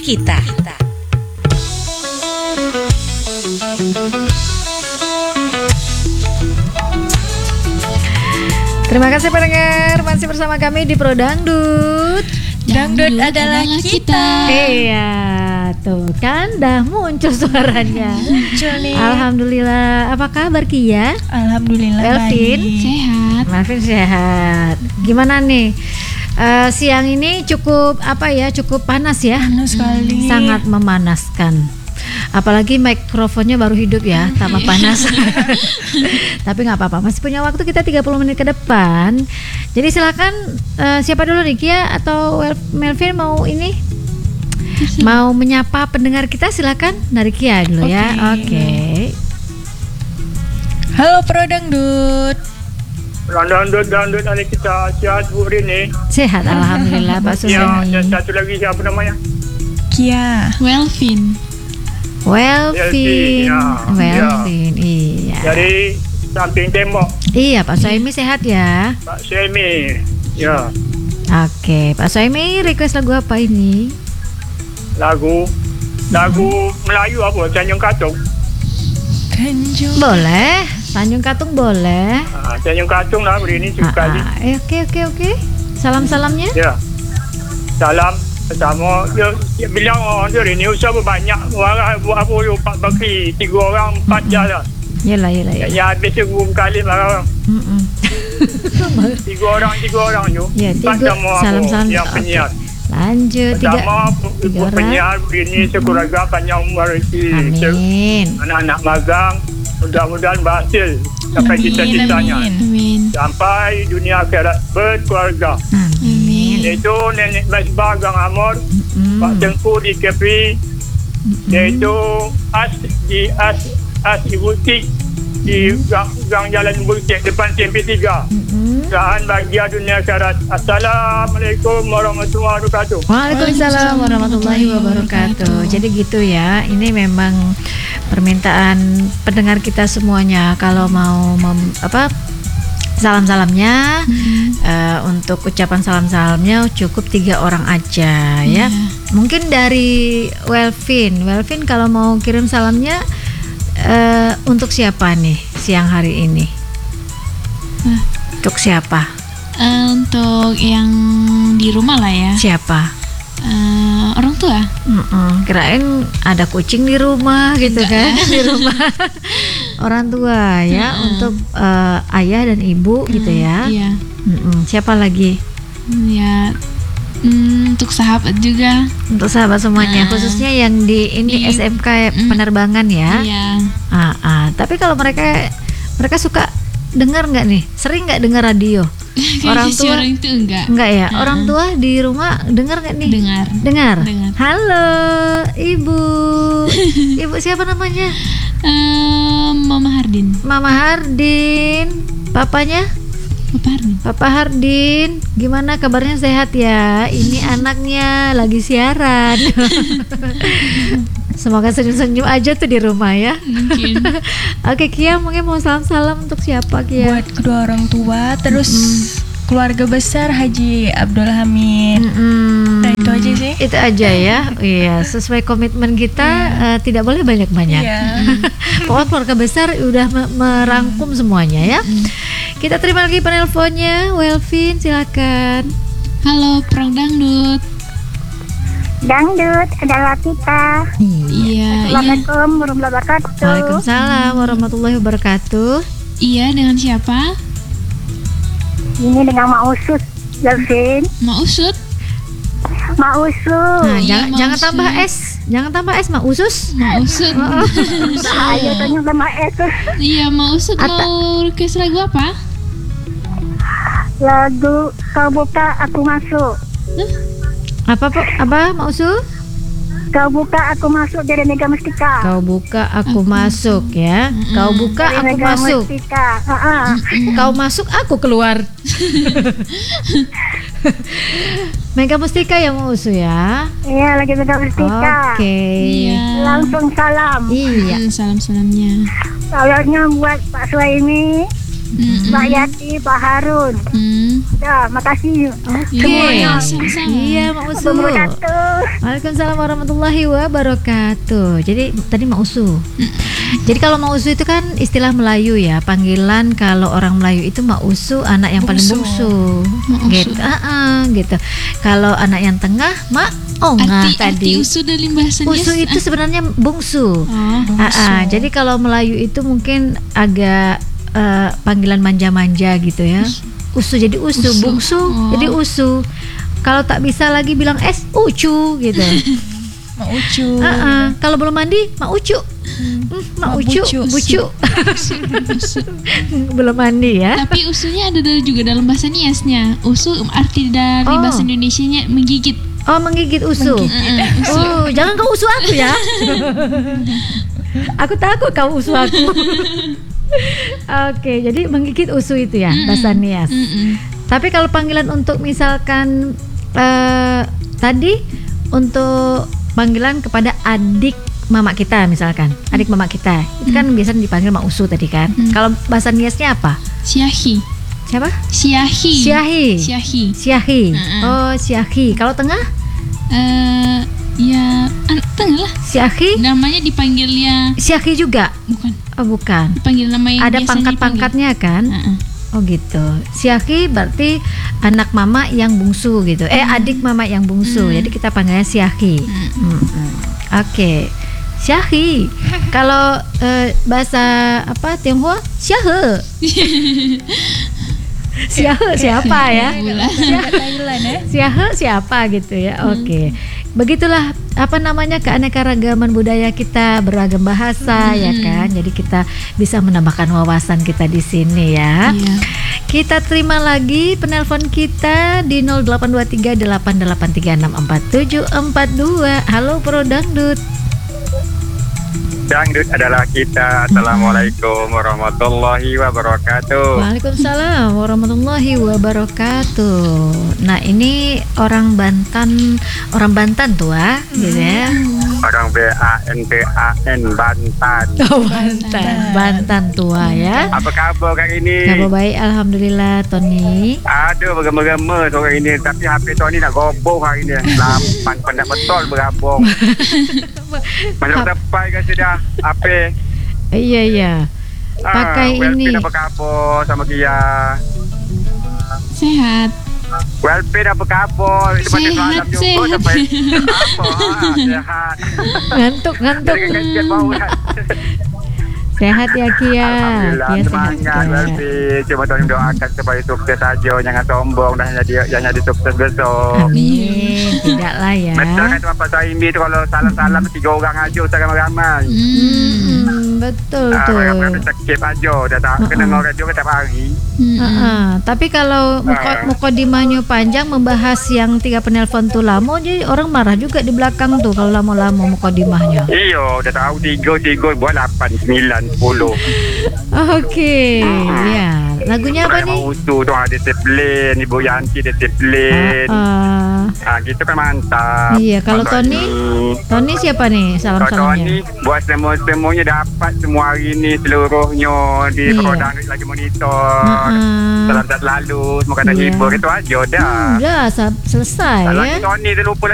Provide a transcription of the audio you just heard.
kita. Terima kasih pendengar, masih bersama kami di Pro Dangdut. Dangdut adalah kita. Iya, tuh kan dah muncul suaranya. Muncul nih. Alhamdulillah. Apa kabar Kia? Alhamdulillah Melvin? baik. Sehat. Melvin sehat. Gimana nih? Siang ini cukup cukup panas ya. Panas sekali. Sangat memanaskan. Apalagi mikrofonnya baru hidup ya, tambah panas. Tapi nggak apa-apa, masih punya waktu kita 30 menit ke depan. Jadi silakan siapa dulu nih, Kia atau Melvin mau ini? Mau menyapa pendengar kita, silakan dari Kia dulu ya. Oke. Halo Pro Dangdut. Dangdut ada kita sihat Bu Rini. Sehat alhamdulillah Pak Ya, Suhani. dan satu lagi siapa namanya? Kia. Welvin. Welvin. Iya. Dari samping tembok Iya Pak Suhaimi sehat ya. Pak Suemi. Ya, Oke Pak Suhaimi, request lagu apa ini? lagu Melayu apa? Tanjung Katung. Boleh, Tanjung Katung boleh. Tanjung Katung lah Bu Rini sekali. Oke. Salam-salamnya. Ya. Salam pertama dia bilang orang tu Rini usah banyak orang buat apa lu 4 baki 3 orang 4 je lah. Yelah. Ya habis tunggu kali marah. 3 orang tu. Ya, 3. Salam-salam. Yang penyiar. Lanjut, 3 Pertama, ibu orang. penyiar ini sekeluarga panjang umur rezeki. Amin. Anak-anak magang mudah-mudahan berhasil sampai cita-citanya. Amin. Sampai dunia akhirat berkeluarga. Amin. Iaitu Nenek Basbah Gang Amor, Pak Tengku di Kepri, iaitu As Ibu Tik di Gang Jalan Bulkit depan CMP3. Dan bahagia dunia akhirat. Assalamualaikum warahmatullahi wabarakatuh. Waalaikumsalam warahmatullahi wabarakatuh. Jadi gitu ya. Ini memang permintaan pendengar kita semuanya. Kalau mau salam-salamnya, untuk ucapan salam-salamnya cukup 3 orang aja ya. Mungkin dari Welvin kalau mau kirim salamnya untuk siapa nih siang hari ini? Untuk siapa? Untuk yang di rumah lah ya. Siapa? Orang tua. Kirain ada kucing di rumah gitu kan. Di rumah orang tua ya. Untuk ayah dan ibu gitu ya. Iya. Siapa lagi? Ya. Untuk sahabat juga. Untuk sahabat semuanya, khususnya yang di ini SMK penerbangan ya. Iya. Tapi kalau mereka suka dengar nggak nih? Sering nggak dengar radio? Orang tua Orang itu enggak ya. Orang tua di rumah dengar nggak nih? Dengar. Halo ibu. Ibu siapa namanya? Mama Hardin. Papanya? Papa Hardin. Gimana kabarnya, sehat ya? Ini anaknya lagi siaran. Semoga senyum-senyum aja tuh di rumah ya. Mungkin. Oke Kia, mungkin mau salam-salam untuk siapa Kia? Buat kedua orang tua, terus keluarga besar Haji Abdul Hamid. Nah, itu aja sih. Itu aja ya. Iya, sesuai komitmen kita, tidak boleh banyak-banyak. Pokoknya keluarga besar udah merangkum semuanya ya. Kita terima lagi penelponnya. Welvin, silakan. Halo Pro Dangdut. Dangdut adalah kita. Iya. Assalamualaikum warahmatullahi wabarakatuh. Waalaikumsalam warahmatullahi wabarakatuh. Iya, dengan siapa? Ini dengan Mak Usus, Delvin. Mak Usut. Mak Usus. Nah, Iya, Mak jangan Usus. tambah S, Mak Usus. Mak Usut. Ayo tanya sama Esus. Iya, Mak Usut mau request lagu apa? Lagu Kau Buka Aku Masuk. Apa Mak Usus? Kau buka aku masuk dari Mega Mustika. Kau buka aku masuk ya. Kau buka Dari aku Mega masuk. Mustika. Kau masuk aku keluar. Mega Mustika ya Mak Usu ya. Iya, lagi Mega Mustika. Oke. Iya. Langsung salam. Iya. Salam-salamnya. Salamnya buat Pak Suhaimi, Mbak Yati, Pak Harun. Ya, makasih. Oke. Semuanya. Sama-sama. Iya, Mak Usu. Wabarakatuh. Waalaikumsalam warahmatullahi wabarakatuh. Jadi tadi Mak Usu. Jadi kalau Mak Usu itu kan istilah Melayu ya. Panggilan kalau orang Melayu itu Mak Usu, anak yang paling bungsu. Mak Usu. Gitu. Gitu. Kalau anak yang tengah Mak Ongah Arti tadi. usu dalam bahasa Usu Nias, itu sebenarnya bungsu. Jadi kalau Melayu itu mungkin agak panggilan manja-manja gitu ya. Usu jadi usu, Usu. bungsu Oh. jadi usu. Kalau tak bisa lagi bilang ucu gitu. Mak Ucu. Kalau belum mandi, mak ucu. Mak Mak ucu, bucu. bucu. usu. Belum mandi ya. Tapi usunya ada juga dalam bahasa Niasnya. Usu arti dari Oh. bahasa Indonesianya menggigit. Oh, menggigit usu. Usu. Oh, jangan kau usu aku ya. Aku takut kau usu aku. Oke, jadi menggigit usu itu ya bahasa Nias. Tapi kalau panggilan untuk misalkan tadi untuk panggilan kepada adik mama kita misalkan, adik mama kita itu kan biasanya dipanggil Mak Usu tadi kan. Kalau bahasa Niasnya apa? Siahi. Siapa? Siahi. Siahi. Siahi. Siahi. Oh, Siahi. Kalau tengah? Ya anak tengah lah. Siahi. Namanya dipanggilnya Siahi juga. bukan. Oh, bukan. Dipanggil nama yang Ada biasanya pangkat-pangkatnya kan? dipanggil. Oh gitu. Siahi berarti anak mama yang bungsu gitu. Adik mama yang bungsu. Jadi kita panggilnya Siahi. Oke. Siahi. Kalau bahasa apa Tionghoa? Siahe. Siahe siapa ya? Thailand ya. Siahe siapa gitu ya. Oke. Begitulah apa namanya keanekaragaman budaya kita, beragam bahasa ya kan. Jadi kita bisa menambahkan wawasan kita di sini ya. Iya. Kita terima lagi penelpon kita di 082388364742. Halo Pro Dangdut. Dangdut adalah kita. Assalamualaikum warahmatullahi wabarakatuh. Waalaikumsalam warahmatullahi wabarakatuh. Nah ini orang Bantan tuh gitu ya. Orang BANTAN Bantan. Oh, Bantan tua ya. Apa kabar kali ini? Kabar baik, alhamdulillah Tony. Aduh, bergema-gema sore ini. Tapi HP Tony nak gobong hari ini. Lapan pendak betul bergabung. Macam tepai kan sudah HP. Iya. Pakai ini. Welpin apa kabar sama Kia? Sehat. Welpin apa kabar? Itu macam Sehat, salam jumpa sehat. sampai apa? Sehat. Ngantuk. Jadi kasihan bau kan. Sehat ya Kia. Alhamdulillah, Kia sehat semangat juga. Welpin. Cuma Tony doakan supaya sukses saja. Jangan sombong dan jadi sukses besok. Amin. Tidak lah ya. Betul kan Bapak Saimi tu kalau salam-salam 3 orang aja usah ramai-ramai. Betul tuh. Orang-orang sakit aja. Dah tak kena dengan radio tiap hari. Tapi kalau mukodimahnya panjang membahas yang 3 penelpon tuh lama, jadi orang marah juga di belakang tuh kalau lama-lama mukodimahnya. Iyo, dah tahu 3 buat 8, 9, 10. Oke, ya. Lagunya apa nih? Usu tu ada disiplin, Ibu Yanti disiplin. Gitu kan mantap. Iya, kalau Tony siapa nih Kalau salam-salamnya? Tony buat semuanya dapat semua hari ni seluruhnya di Iya. Produk lagi monitor. Salam tak lalu, semua kata Iya. hibur itu aja dah. Udah selesai Kalau ya. Tony dia lupa